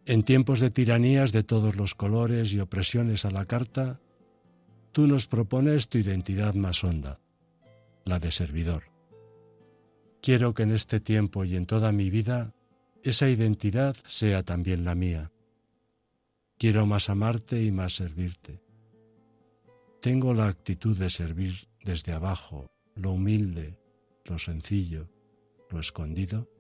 En tiempos de tiranías de todos los colores y opresiones a la carta, tú nos propones tu identidad más honda, la de servidor. Quiero que en este tiempo y en toda mi vida esa identidad sea también la mía. Quiero más amarte y más servirte. Tengo la actitud de servir desde abajo, lo humilde, lo sencillo, lo escondido.